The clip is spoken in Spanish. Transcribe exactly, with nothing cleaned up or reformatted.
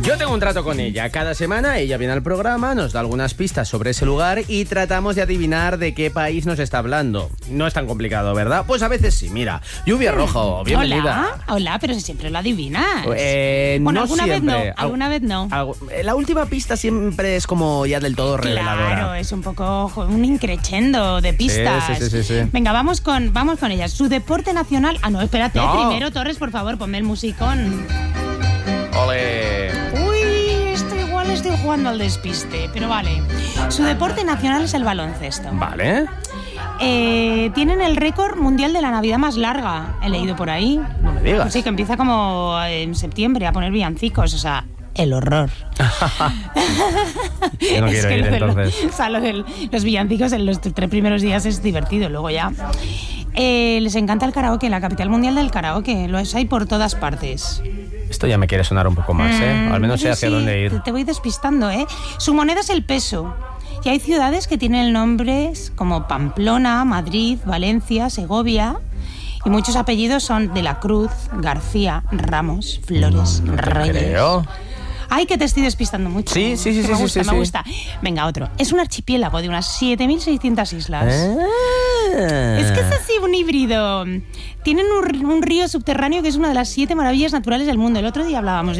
Yo tengo un trato con ella. Cada semana ella viene al programa, nos da algunas pistas sobre ese lugar y tratamos de adivinar de qué país nos está hablando. No es tan complicado, ¿verdad? Pues a veces sí, mira. Lluvia Rojo, bienvenida. Hola, hola, pero si siempre lo adivinas. Eh, bueno, no alguna siempre. vez no, alguna vez no. Algo, la última pista siempre es como ya del todo reveladora. Claro, es un poco un increchendo de pistas. Sí, sí, sí, sí, sí. Venga, vamos con, vamos con ella. Su deporte nacional... Ah, no, espérate. No. Primero, Torres, por favor, ponme el musicón. Ole. Uy, esto igual estoy jugando al despiste, pero vale. Su deporte nacional es el baloncesto. Vale. Eh, tienen el récord mundial de la Navidad más larga. He leído por ahí. No me digas. Pues sí, que empieza como en septiembre a poner villancicos, o sea... El horror. Yo no quiero ir, lo de entonces. Lo, o sea, lo de los villancicos en los tres primeros días es divertido, luego ya... Eh, les encanta el karaoke, la capital mundial del karaoke. Lo hay por todas partes. Esto ya me quiere sonar un poco más, ¿eh? Al menos Mm, sé hacia sí, dónde ir. Te, te voy despistando, ¿eh? Su moneda es el peso. Y hay ciudades que tienen nombres como Pamplona, Madrid, Valencia, Segovia... Y muchos apellidos son de la Cruz, García, Ramos, Flores, No te Reyes. creo. Ay, que te estoy despistando mucho. Sí, sí, sí, Que sí, me sí, gusta, sí, me sí. gusta. Venga, otro. Es un archipiélago de unas siete mil seiscientas islas. Ah. Es que es así, un híbrido. Tienen un, un río subterráneo que es una de las siete maravillas naturales del mundo. El otro día hablábamos de